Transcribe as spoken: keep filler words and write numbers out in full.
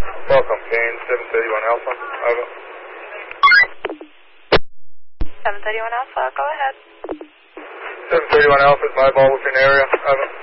Welcome, Kane, seven thirty-one Alpha, over. seven thirty-one Alpha, go ahead. seven thirty-one Alpha is mobile within area, over.